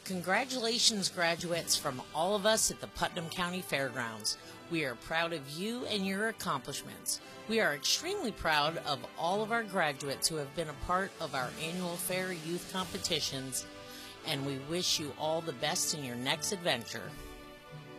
Congratulations, graduates, from all of us at the Putnam County Fairgrounds. We are proud of you and your accomplishments. We are extremely proud of all of our graduates who have been a part of our annual fair youth competitions, and we wish you all the best in your next adventure.